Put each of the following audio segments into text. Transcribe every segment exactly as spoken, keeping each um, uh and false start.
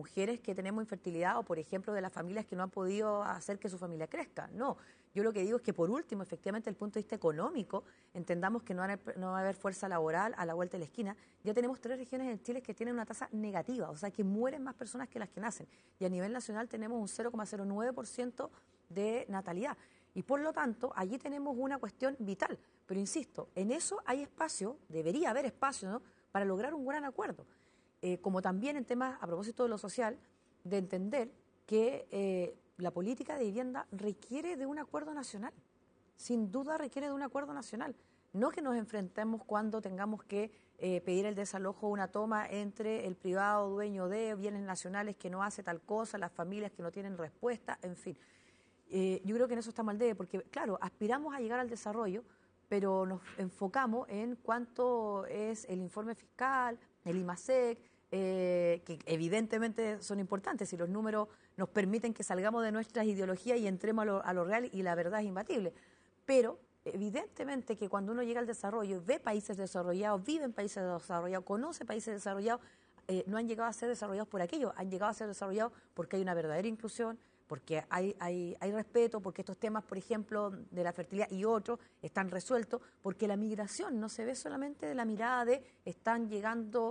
mujeres que tenemos infertilidad o, por ejemplo, de las familias que no han podido hacer que su familia crezca. No, yo lo que digo es que, por último, efectivamente, desde el punto de vista económico, entendamos que no va, a haber, no va a haber fuerza laboral a la vuelta de la esquina. Ya tenemos tres regiones en Chile que tienen una tasa negativa, o sea, que mueren más personas que las que nacen. Y a nivel nacional tenemos un cero coma cero nueve por ciento de natalidad. Y, por lo tanto, allí tenemos una cuestión vital. Pero, insisto, en eso hay espacio, debería haber espacio, ¿no?, para lograr un gran acuerdo. Eh, como también en temas, a propósito de lo social, de entender que eh, la política de vivienda requiere de un acuerdo nacional. Sin duda requiere de un acuerdo nacional. No que nos enfrentemos cuando tengamos que eh, pedir el desalojo o una toma entre el privado dueño de bienes nacionales que no hace tal cosa, las familias que no tienen respuesta, en fin. Eh, yo creo que en eso está mal debe, porque, claro, aspiramos a llegar al desarrollo, pero nos enfocamos en cuánto es el informe fiscal, el IMASEC, eh, que evidentemente son importantes, y los números nos permiten que salgamos de nuestras ideologías y entremos a lo, a lo real, y la verdad es imbatible. Pero evidentemente que cuando uno llega al desarrollo, ve países desarrollados, vive en países desarrollados, conoce países desarrollados, eh, no han llegado a ser desarrollados por aquello, han llegado a ser desarrollados porque hay una verdadera inclusión, porque hay, hay, hay respeto, porque estos temas, por ejemplo, de la fertilidad y otros, están resueltos, porque la migración no se ve solamente de la mirada de están llegando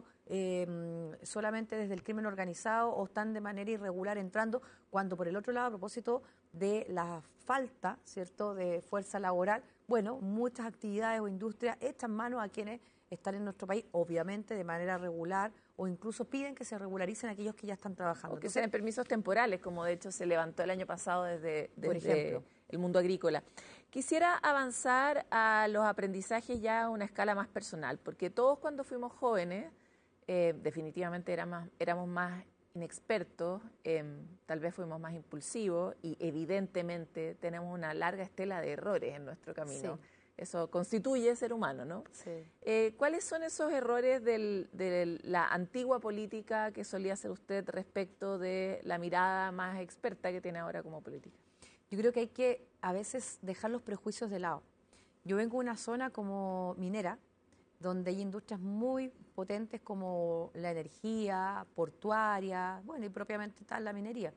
eh, solamente desde el crimen organizado o están de manera irregular entrando, cuando por el otro lado, a propósito de la falta, ¿cierto?, de fuerza laboral, bueno, muchas actividades o industrias echan mano a quienes están en nuestro país, obviamente de manera regular, o incluso piden que se regularicen aquellos que ya están trabajando. O que sean permisos temporales, como de hecho se levantó el año pasado desde, desde por ejemplo, el mundo agrícola. Quisiera avanzar a los aprendizajes ya a una escala más personal, porque todos cuando fuimos jóvenes, eh, definitivamente era más, éramos más inexpertos, eh, tal vez fuimos más impulsivos y evidentemente tenemos una larga estela de errores en nuestro camino. Sí. Eso constituye ser humano, ¿no? Sí. Eh, ¿Cuáles son esos errores del, de la antigua política que solía hacer usted respecto de la mirada más experta que tiene ahora como política? Yo creo que hay que a veces dejar los prejuicios de lado. Yo vengo de una zona como minera, donde hay industrias muy potentes como la energía, portuaria, bueno, y propiamente tal la minería.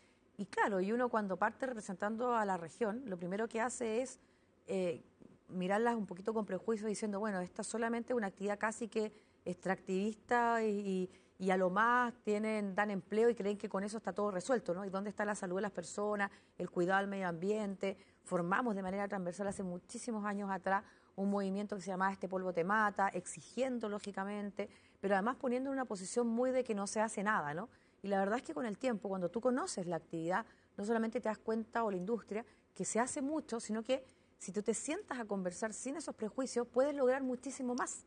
Y claro, y uno cuando parte representando a la región, lo primero que hace es eh, mirarlas un poquito con prejuicio, diciendo, bueno, esta solamente es una actividad casi que extractivista y, y a lo más tienen, dan empleo y creen que con eso está todo resuelto, ¿no? ¿Y dónde está la salud de las personas, el cuidado del medio ambiente? Formamos de manera transversal hace muchísimos años atrás un movimiento que se llamaba Este polvo te mata, exigiendo lógicamente, pero además poniendo en una posición muy de que no se hace nada, ¿no? Y la verdad es que con el tiempo, cuando tú conoces la actividad, no solamente te das cuenta, o la industria, que se hace mucho, sino que si tú te sientas a conversar sin esos prejuicios, puedes lograr muchísimo más.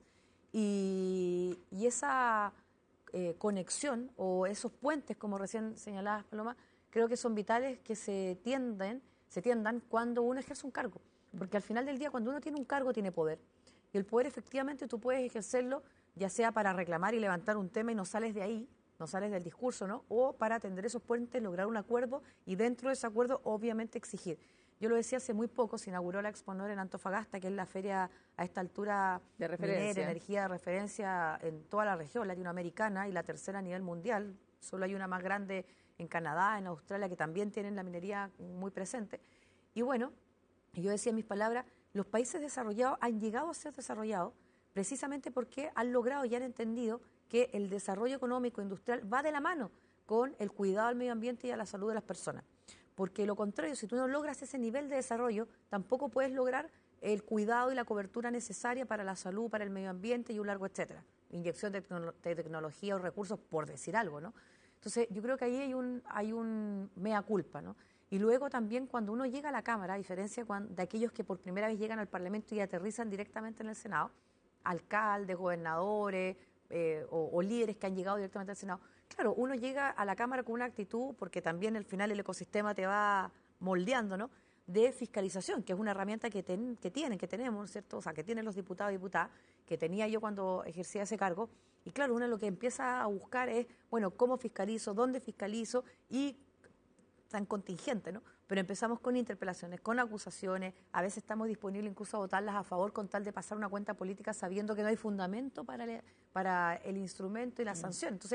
Y, y esa eh, conexión o esos puentes, como recién señalabas, Paloma, creo que son vitales que se tienden, se tiendan cuando uno ejerce un cargo. Porque al final del día, cuando uno tiene un cargo, tiene poder. Y el poder, efectivamente, tú puedes ejercerlo, ya sea para reclamar y levantar un tema y no sales de ahí, no sales del discurso, ¿no? O para atender esos puentes, lograr un acuerdo y dentro de ese acuerdo, obviamente, exigir. Yo lo decía hace muy poco, se inauguró la Exponor en Antofagasta, que es la feria a esta altura de referencia, minera, energía de referencia en toda la región latinoamericana y la tercera a nivel mundial. Solo hay una más grande en Canadá, en Australia, que también tienen la minería muy presente. Y bueno, yo decía en mis palabras, los países desarrollados han llegado a ser desarrollados precisamente porque han logrado y han entendido que el desarrollo económico industrial va de la mano con el cuidado del medio ambiente y a la salud de las personas. Porque lo contrario, si tú no logras ese nivel de desarrollo, tampoco puedes lograr el cuidado y la cobertura necesaria para la salud, para el medio ambiente y un largo etcétera. Inyección de, tecno de tecnología o recursos, por decir algo, ¿no? Entonces, yo creo que ahí hay un, hay un mea culpa, ¿no? Y luego también cuando uno llega a la Cámara, a diferencia de aquellos que por primera vez llegan al Parlamento y aterrizan directamente en el Senado, alcaldes, gobernadores eh, o, o líderes que han llegado directamente al Senado, claro, uno llega a la Cámara con una actitud, porque también al final el ecosistema te va moldeando, ¿no?, de fiscalización, que es una herramienta que, ten, que tienen, que tenemos, ¿cierto? O sea, que tienen los diputados y diputadas, que tenía yo cuando ejercía ese cargo. Y claro, uno lo que empieza a buscar es, bueno, ¿cómo fiscalizo? ¿Dónde fiscalizo? Y tan contingente, ¿no? Pero empezamos con interpelaciones, con acusaciones, a veces estamos disponibles incluso a votarlas a favor con tal de pasar una cuenta política sabiendo que no hay fundamento para el, para el instrumento y la sanción. Entonces,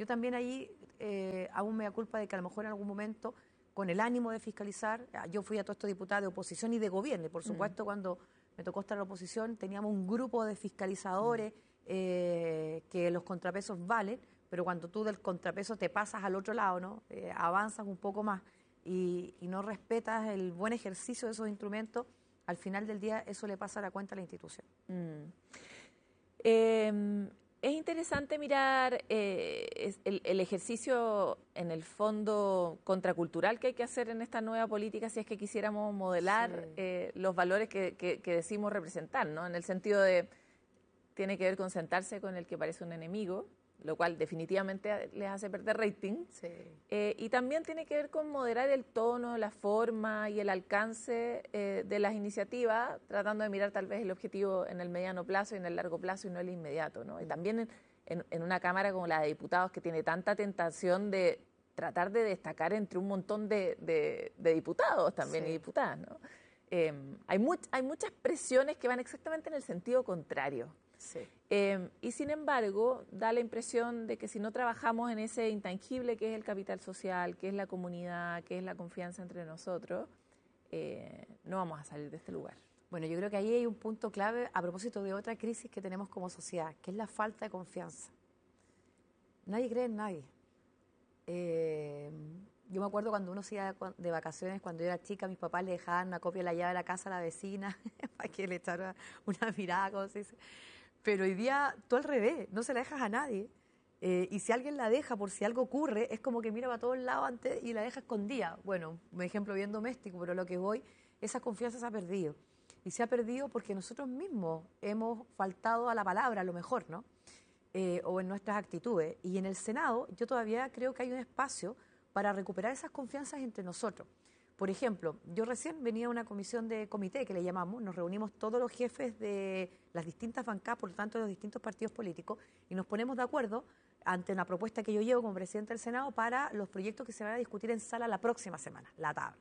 Yo también ahí eh, hago un mea culpa de que a lo mejor en algún momento, con el ánimo de fiscalizar, yo fui a todos estos diputados de oposición y de gobierno, y por supuesto mm. cuando me tocó estar en la oposición teníamos un grupo de fiscalizadores mm. eh, que los contrapesos valen, pero cuando tú del contrapeso te pasas al otro lado, ¿no? Eh, avanzas un poco más y, y no respetas el buen ejercicio de esos instrumentos, al final del día eso le pasa a la cuenta a la institución. Mm. Eh, es interesante mirar eh, el, el ejercicio, en el fondo, contracultural que hay que hacer en esta nueva política si es que quisiéramos modelar sí. eh, los valores que, que, que decimos representar, ¿no? En el sentido de, tiene que ver con sentarse con el que parece un enemigo, lo cual definitivamente les hace perder rating. Sí. Eh, y también tiene que ver con moderar el tono, la forma y el alcance eh, de las iniciativas, tratando de mirar tal vez el objetivo en el mediano plazo y en el largo plazo y no el inmediato, ¿no? Y también en, en, en una Cámara como la de Diputados que tiene tanta tentación de tratar de destacar entre un montón de, de, de diputados también sí. y diputadas, ¿no? Eh, hay, much, hay muchas presiones que van exactamente en el sentido contrario. Sí. Eh, y sin embargo, da la impresión de que si no trabajamos en ese intangible que es el capital social, que es la comunidad, que es la confianza entre nosotros, eh, no vamos a salir de este lugar. Bueno, yo creo que ahí hay un punto clave a propósito de otra crisis que tenemos como sociedad, que es la falta de confianza. Nadie cree en nadie. Eh, yo me acuerdo cuando uno se iba de vacaciones, cuando yo era chica, mis papás le dejaban una copia de la llave de la casa a la vecina para que le echara una mirada, como se dice. Pero hoy día, tú al revés, no se la dejas a nadie. Eh, y si alguien la deja por si algo ocurre, es como que mira para todos lados antes y la deja escondida. Bueno, un ejemplo bien doméstico, pero lo que voy, esa confianza se ha perdido. Y se ha perdido porque nosotros mismos hemos faltado a la palabra, a lo mejor, ¿no? Eh, o en nuestras actitudes. Y en el Senado, yo todavía creo que hay un espacio para recuperar esas confianzas entre nosotros. Por ejemplo, yo recién venía a una comisión de comité, que le llamamos, nos reunimos todos los jefes de las distintas bancadas, por lo tanto de los distintos partidos políticos, y nos ponemos de acuerdo ante una propuesta que yo llevo como presidente del Senado para los proyectos que se van a discutir en sala la próxima semana, la tabla.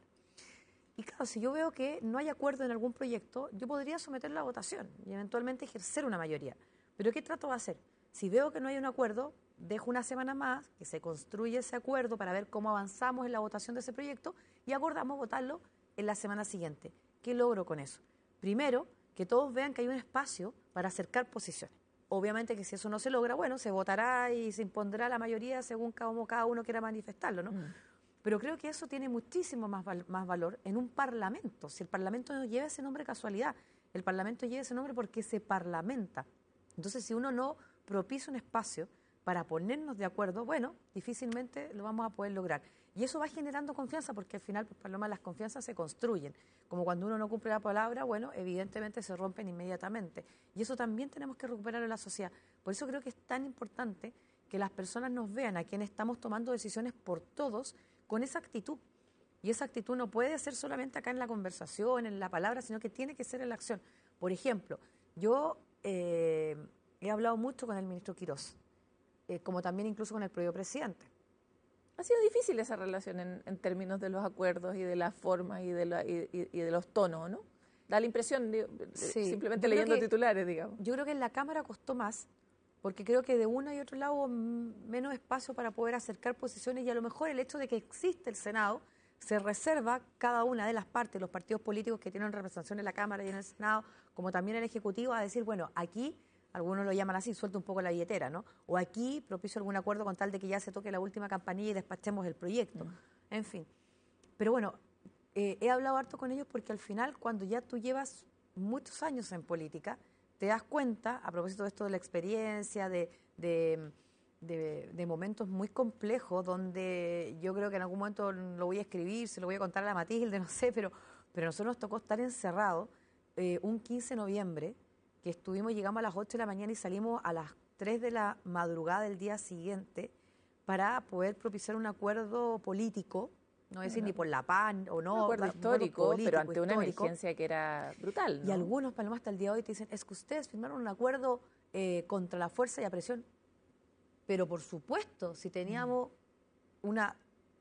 Y claro, si yo veo que no hay acuerdo en algún proyecto, yo podría someterlo a votación y eventualmente ejercer una mayoría. ¿Pero qué trato de hacer? Si veo que no hay un acuerdo, dejo una semana más, que se construya ese acuerdo para ver cómo avanzamos en la votación de ese proyecto y acordamos votarlo en la semana siguiente. ¿Qué logro con eso? Primero, que todos vean que hay un espacio para acercar posiciones. Obviamente que si eso no se logra, bueno, se votará y se impondrá la mayoría según como cada uno quiera manifestarlo, ¿no? Mm. Pero creo que eso tiene muchísimo más, val más valor en un parlamento. Si el parlamento no lleva ese nombre casualidad, el parlamento lleva ese nombre porque se parlamenta. Entonces, si uno no propicia un espacio para ponernos de acuerdo, bueno, difícilmente lo vamos a poder lograr. Y eso va generando confianza porque al final, pues, Paloma, las confianzas se construyen. Como cuando uno no cumple la palabra, bueno, evidentemente se rompen inmediatamente. Y eso también tenemos que recuperar en la sociedad. Por eso creo que es tan importante que las personas nos vean a quienes estamos tomando decisiones por todos con esa actitud. Y esa actitud no puede ser solamente acá en la conversación, en la palabra, sino que tiene que ser en la acción. Por ejemplo, yo eh, he hablado mucho con el ministro Quirós, eh, como también incluso con el propio presidente. Ha sido difícil esa relación en, en términos de los acuerdos y de las formas y de, la, y, y, y de los tonos, ¿no? Da la impresión, de, de, sí, simplemente leyendo que, titulares, digamos. Yo creo que en la Cámara costó más, porque creo que de uno y otro lado hubo menos espacio para poder acercar posiciones y a lo mejor el hecho de que existe el Senado se reserva cada una de las partes, los partidos políticos que tienen representación en la Cámara y en el Senado, como también el Ejecutivo, a decir, bueno, aquí, algunos lo llaman así, suelta un poco la billetera, ¿no? O aquí propicio algún acuerdo con tal de que ya se toque la última campanilla y despachemos el proyecto. Mm. En fin. Pero bueno, eh, he hablado harto con ellos porque al final, cuando ya tú llevas muchos años en política, te das cuenta, a propósito de esto de la experiencia, de, de, de, de momentos muy complejos, donde yo creo que en algún momento lo voy a escribir, se lo voy a contar a la Matilde, no sé, pero, pero a nosotros nos tocó estar encerrados eh, un quince de noviembre, que estuvimos, llegamos a las ocho de la mañana y salimos a las tres de la madrugada del día siguiente para poder propiciar un acuerdo político, no decir uh-huh. ni por la paz o no. Un acuerdo histórico, político, pero ante histórico. Una emergencia que era brutal, ¿no? Y algunos, Paloma, hasta el día de hoy te dicen, es que ustedes firmaron un acuerdo eh, contra la fuerza y la presión. Pero por supuesto, si teníamos uh-huh. una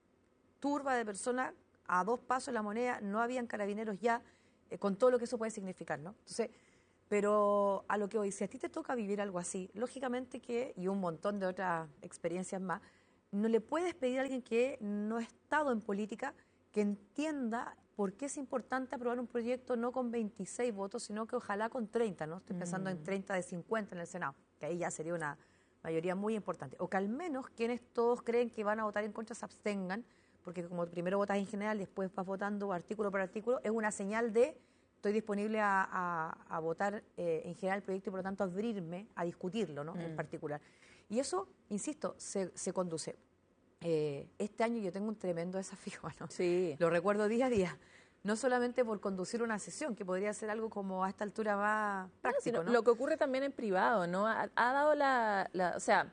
turba de personas a dos pasos de la moneda, no habían carabineros ya, eh, con todo lo que eso puede significar, ¿no? Entonces, Pero a lo que hoy, si a ti te toca vivir algo así, lógicamente que, y un montón de otras experiencias más, no le puedes pedir a alguien que no ha estado en política que entienda por qué es importante aprobar un proyecto no con veintiséis votos, sino que ojalá con treinta, ¿no? Estoy pensando mm. en treinta de cincuenta en el Senado, que ahí ya sería una mayoría muy importante. O que al menos quienes todos creen que van a votar en contra se abstengan, porque como primero votas en general y después vas votando artículo por artículo, es una señal de estoy disponible a, a, a votar eh, en general el proyecto y por lo tanto abrirme a discutirlo, ¿no? Mm. En particular. Y eso, insisto, se, se conduce. Eh, este año yo tengo un tremendo desafío, ¿no? Sí. Lo recuerdo día a día. No solamente por conducir una sesión, que podría ser algo como a esta altura más práctico, no, sino ¿no? Lo que ocurre también en privado, ¿no? Ha, ha dado la, la... O sea,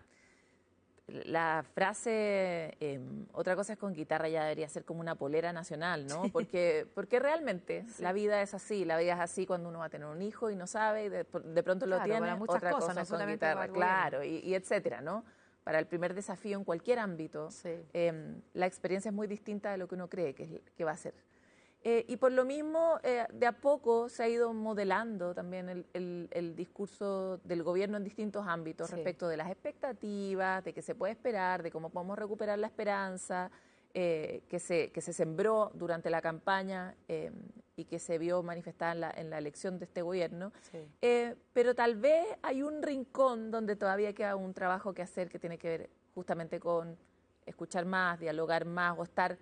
la frase, eh, otra cosa es con guitarra, ya debería ser como una polera nacional, ¿no? Porque, porque realmente sí. La vida es así, la vida es así cuando uno va a tener un hijo y no sabe, y de, de pronto claro, lo tiene, para muchas otra cosas, cosa no es con solamente guitarra, claro, y, y etcétera, ¿no? Para el primer desafío en cualquier ámbito, sí. eh, la experiencia es muy distinta de lo que uno cree que, que va a ser. Eh, y por lo mismo, eh, de a poco se ha ido modelando también el, el, el discurso del gobierno en distintos ámbitos sí. respecto de las expectativas, de qué se puede esperar, de cómo podemos recuperar la esperanza, eh, que, se, que se sembró durante la campaña eh, y que se vio manifestada en la, en la elección de este gobierno. Sí. Eh, pero tal vez hay un rincón donde todavía queda un trabajo que hacer que tiene que ver justamente con escuchar más, dialogar más o estar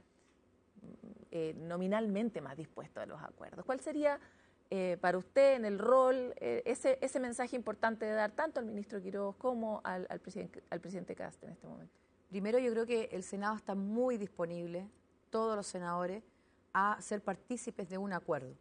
Eh, nominalmente más dispuesto a los acuerdos. ¿Cuál sería eh, para usted en el rol eh, ese, ese mensaje importante de dar tanto al ministro Quiroz como al, al, presidente, al presidente Kast en este momento? Primero, yo creo que el Senado está muy disponible, todos los senadores, a ser partícipes de un acuerdo.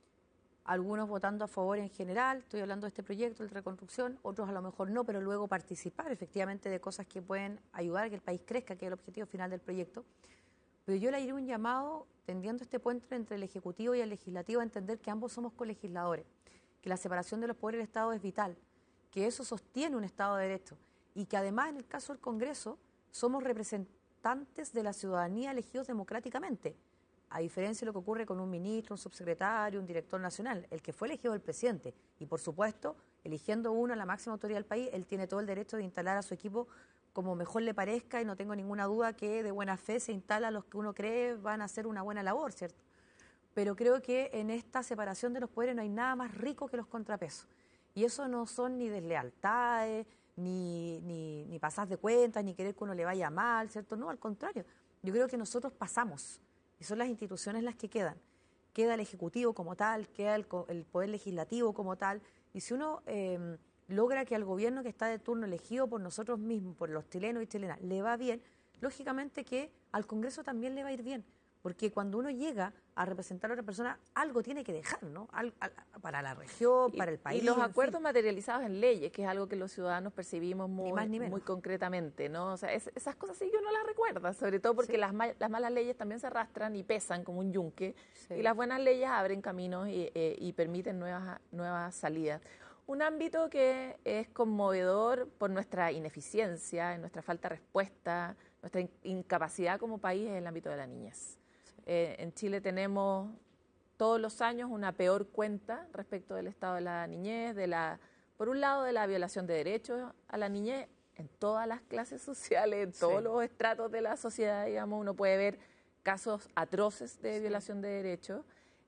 Algunos votando a favor en general, estoy hablando de este proyecto de reconstrucción, otros a lo mejor no, pero luego participar efectivamente de cosas que pueden ayudar a que el país crezca, que es el objetivo final del proyecto. Pero yo le haré un llamado tendiendo este puente entre el Ejecutivo y el Legislativo a entender que ambos somos colegisladores, que la separación de los poderes del Estado es vital, que eso sostiene un Estado de Derecho y que además en el caso del Congreso somos representantes de la ciudadanía elegidos democráticamente, a diferencia de lo que ocurre con un ministro, un subsecretario, un director nacional, el que fue elegido el presidente. Y por supuesto, eligiendo uno a la máxima autoridad del país, él tiene todo el derecho de instalar a su equipo como mejor le parezca y no tengo ninguna duda que de buena fe se instala a los que uno cree van a hacer una buena labor, ¿cierto? Pero creo que en esta separación de los poderes no hay nada más rico que los contrapesos. Y eso no son ni deslealtades, ni, ni, ni pasar de cuentas, ni querer que uno le vaya mal, ¿cierto? No, al contrario. Yo creo que nosotros pasamos y son las instituciones las que quedan. Queda el Ejecutivo como tal, queda el, el Poder Legislativo como tal. Y si uno eh, logra que al gobierno que está de turno elegido por nosotros mismos, por los chilenos y chilenas, le va bien, lógicamente que al Congreso también le va a ir bien. Porque cuando uno llega a representar a otra persona, algo tiene que dejar, ¿no? Al, al, para la región, y, para el país. Y los acuerdos fin. materializados en leyes, que es algo que los ciudadanos percibimos muy, ni más, ni muy concretamente, ¿no? O sea, es, esas cosas sí que uno las recuerda, sobre todo porque sí. las, mal, las malas leyes también se arrastran y pesan como un yunque, sí. y las buenas leyes abren caminos y, eh, y permiten nuevas, nuevas salidas. Un ámbito que es conmovedor por nuestra ineficiencia, nuestra falta de respuesta, nuestra in incapacidad como país es el ámbito de la niñez. Eh, en Chile tenemos todos los años una peor cuenta respecto del estado de la niñez, de la, por un lado de la violación de derechos a la niñez en todas las clases sociales, en todos sí. los estratos de la sociedad, digamos, uno puede ver casos atroces de sí. violación de derechos,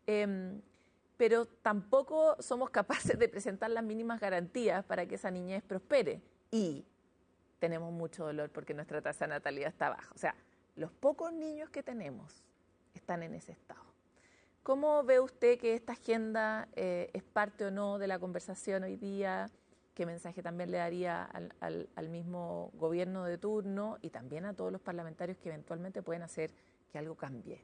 eh, pero tampoco somos capaces de presentar las mínimas garantías para que esa niñez prospere y tenemos mucho dolor porque nuestra tasa de natalidad está baja. O sea, los pocos niños que tenemos están en ese estado. ¿Cómo ve usted que esta agenda eh, es parte o no de la conversación hoy día? ¿Qué mensaje también le daría al, al, al mismo gobierno de turno y también a todos los parlamentarios que eventualmente pueden hacer que algo cambie?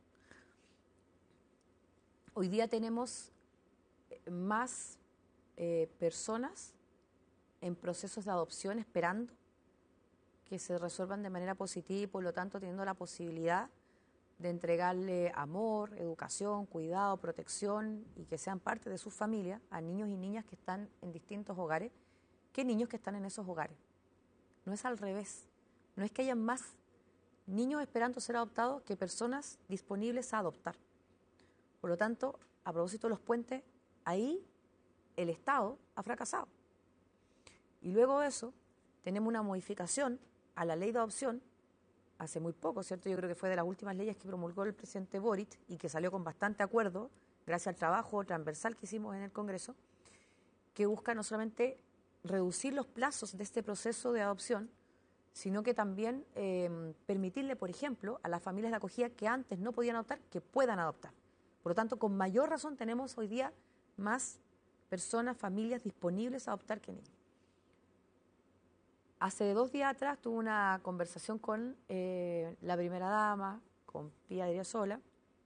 Hoy día tenemos más eh, personas en procesos de adopción esperando que se resuelvan de manera positiva y por lo tanto teniendo la posibilidad de entregarle amor, educación, cuidado, protección y que sean parte de sus familias a niños y niñas que están en distintos hogares, que niños que están en esos hogares. No es al revés. No es que haya más niños esperando ser adoptados que personas disponibles a adoptar. Por lo tanto, a propósito de los puentes, ahí el Estado ha fracasado. Y luego de eso, tenemos una modificación a la ley de adopción hace muy poco, ¿cierto? Yo creo que fue de las últimas leyes que promulgó el presidente Boric y que salió con bastante acuerdo, gracias al trabajo transversal que hicimos en el Congreso, que busca no solamente reducir los plazos de este proceso de adopción, sino que también eh, permitirle, por ejemplo, a las familias de acogida que antes no podían adoptar, que puedan adoptar. Por lo tanto, con mayor razón tenemos hoy día más personas, familias disponibles a adoptar que niños. Hace dos días atrás tuve una conversación con eh, la primera dama, con Pía Adriasola,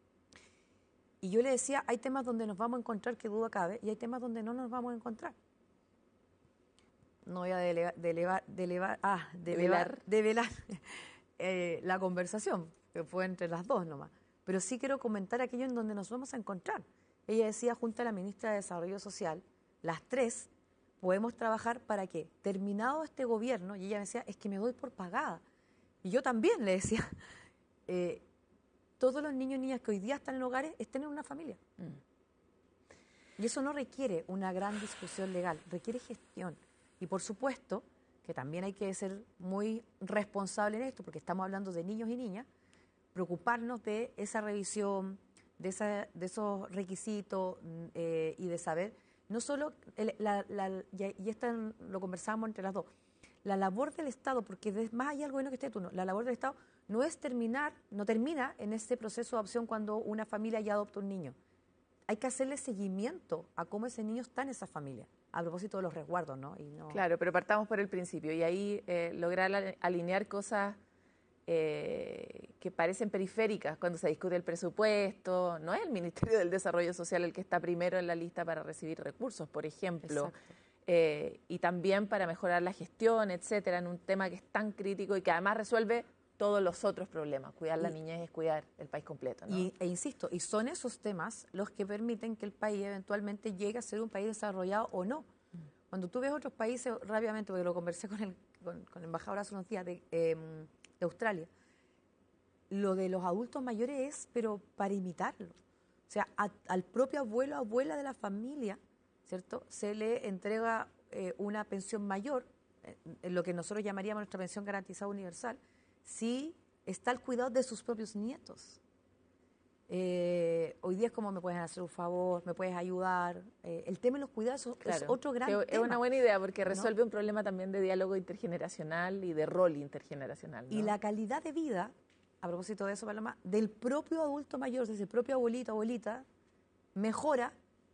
y yo le decía, hay temas donde nos vamos a encontrar, que duda cabe, y hay temas donde no nos vamos a encontrar. No voy a delegar, delegar, delegar, ah, delegar, develar eh, la conversación, que fue entre las dos nomás, pero sí quiero comentar aquello en donde nos vamos a encontrar. Ella decía, junto a la ministra de Desarrollo Social, las tres podemos trabajar para que, terminado este gobierno, y ella me decía, es que me doy por pagada. Y yo también le decía, eh, todos los niños y niñas que hoy día están en hogares estén en una familia. Mm. Y eso no requiere una gran discusión legal, requiere gestión. Y por supuesto que también hay que ser muy responsable en esto, porque estamos hablando de niños y niñas, preocuparnos de esa revisión, de, esa, de esos requisitos eh, y de saber, no solo, el, la, la, y esto lo conversábamos entre las dos, la labor del Estado, porque de, más hay algo bueno que esté tú, no, la labor del Estado no es terminar, no termina en ese proceso de adopción cuando una familia ya adopta un niño. Hay que hacerle seguimiento a cómo ese niño está en esa familia, a propósito de los resguardos, ¿no? Y no... Claro, pero partamos por el principio y ahí eh, lograr alinear cosas eh, que parecen periféricas cuando se discute el presupuesto. No es el Ministerio del Desarrollo Social el que está primero en la lista para recibir recursos, por ejemplo, eh, y también para mejorar la gestión, etcétera, en un tema que es tan crítico y que además resuelve todos los otros problemas. Cuidar la niñez es cuidar el país completo, ¿no? Y, e insisto, y son esos temas los que permiten que el país eventualmente llegue a ser un país desarrollado o no. Mm. Cuando tú ves otros países, rápidamente, porque lo conversé con el, con, con el embajador hace unos días de, eh, de Australia, lo de los adultos mayores es, pero para imitarlo. O sea, a, al propio abuelo, abuela de la familia, ¿cierto? Se le entrega eh, una pensión mayor, eh, en lo que nosotros llamaríamos nuestra pensión garantizada universal, si está al cuidado de sus propios nietos. Eh, hoy día es como, me puedes hacer un favor, me puedes ayudar. Eh, el tema de los cuidados claro, es otro gran tema. Es una buena idea porque resuelve ¿no? un problema también de diálogo intergeneracional y de rol intergeneracional, ¿no? Y la calidad de vida, a propósito de eso, Paloma, del propio adulto mayor, desde el propio abuelito, abuelita, mejora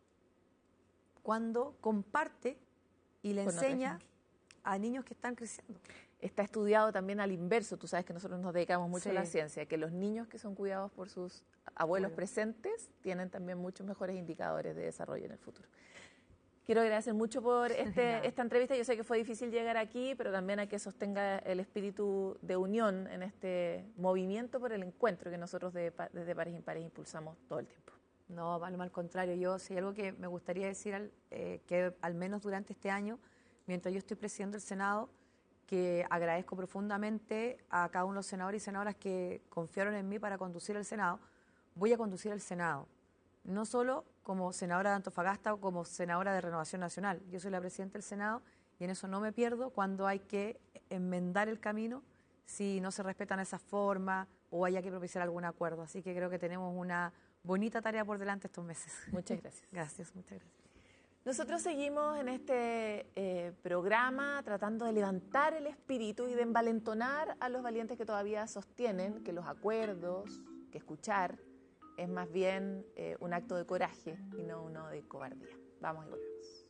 cuando comparte y le Con enseña a niños que están creciendo. Está estudiado también al inverso, tú sabes que nosotros nos dedicamos mucho sí. a la ciencia, que los niños que son cuidados por sus abuelos bueno. presentes tienen también muchos mejores indicadores de desarrollo en el futuro. Quiero agradecer mucho por este, esta entrevista, yo sé que fue difícil llegar aquí, pero también a que sostenga el espíritu de unión en este movimiento por el encuentro que nosotros de, desde Pares Impares impulsamos todo el tiempo. No, Paloma, al contrario, yo si hay algo que me gustaría decir, al, eh, que al menos durante este año, mientras yo estoy presidiendo el Senado, que agradezco profundamente a cada uno de los senadores y senadoras que confiaron en mí para conducir el Senado. Voy a conducir el Senado, no solo como senadora de Antofagasta o como senadora de Renovación Nacional. Yo soy la presidenta del Senado y en eso no me pierdo cuando hay que enmendar el camino si no se respetan esas formas o haya que propiciar algún acuerdo. Así que creo que tenemos una bonita tarea por delante estos meses. Muchas gracias. Gracias, muchas gracias. Nosotros seguimos en este eh, programa tratando de levantar el espíritu y de envalentonar a los valientes que todavía sostienen que los acuerdos, que escuchar, es más bien eh, un acto de coraje y no uno de cobardía. Vamos y volvemos.